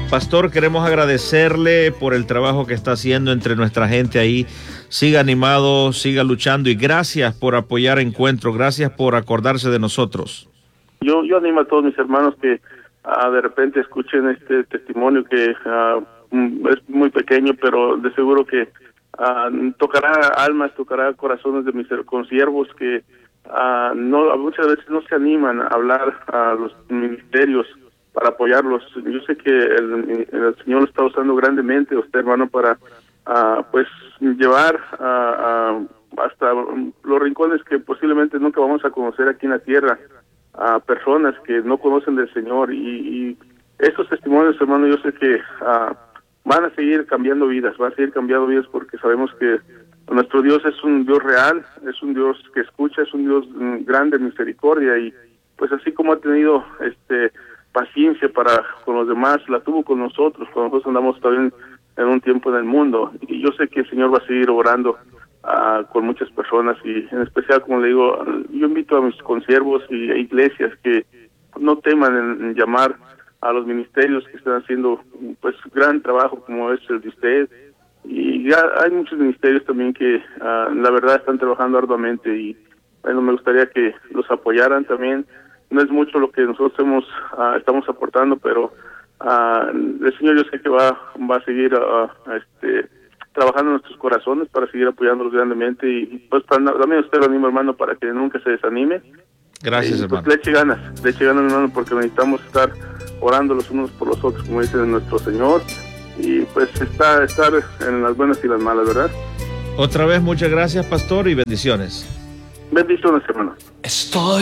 Pastor, queremos agradecerle por el trabajo que está haciendo entre nuestra gente ahí. Siga animado, siga luchando y gracias por apoyar Encuentro, gracias por acordarse de nosotros. Yo animo a todos mis hermanos que de repente escuchen este testimonio que es muy pequeño, pero de seguro que tocará almas, tocará corazones de mis consiervos que muchas veces no se animan a hablar a los ministerios para apoyarlos. Yo sé que el Señor lo está usando grandemente a usted, hermano, para pues llevar hasta los rincones que posiblemente nunca vamos a conocer aquí en la tierra, a personas que no conocen del Señor, y estos testimonios, hermano, yo sé que van a seguir cambiando vidas, porque sabemos que nuestro Dios es un Dios real, es un Dios que escucha, es un Dios grande en misericordia, y pues así como ha tenido paciencia para con los demás, la tuvo con nosotros cuando nosotros andamos también en un tiempo en el mundo, y yo sé que el Señor va a seguir obrando con muchas personas, y en especial, como le digo, yo invito a mis consiervos y a iglesias que no teman en llamar a los ministerios que están haciendo pues gran trabajo como es el de usted, y ya hay muchos ministerios también que la verdad están trabajando arduamente, y bueno, me gustaría que los apoyaran también. No es mucho lo que nosotros estamos aportando, pero el Señor yo sé que va a seguir trabajando en nuestros corazones para seguir apoyándolos grandemente, y pues también usted lo animo, hermano, para que nunca se desanime. Gracias, hermano. Pues le eche ganas, hermano, porque necesitamos estar orando los unos por los otros, como dice nuestro Señor, y pues estar en las buenas y las malas, ¿verdad? Otra vez, muchas gracias, Pastor, y bendiciones. Bendiciones, hermano.